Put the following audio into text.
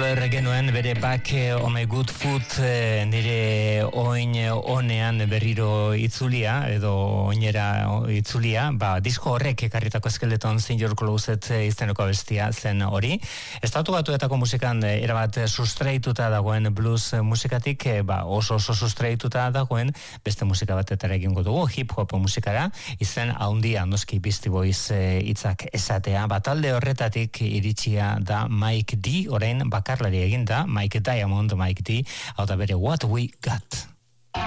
Power genuen bere Back on my Good Foot nire oin onean berriro itzulia edo oinera itzulia, disko horrek ekarritako Skeleton Sing Your Closet izeneko abestia zen hori. Estatu Batuetako musikan erabat sustraituta dagoen blues musikatik oso sustraituta dagoen beste musika batetara egingo dugu, hip hop musikara, izen handia noski Beastie Boys hitzak esatea, talde horretatik iritsia da Mike D, orain bakarlari eginda, Mike Diamond, Mike D, hau da bere What We Got.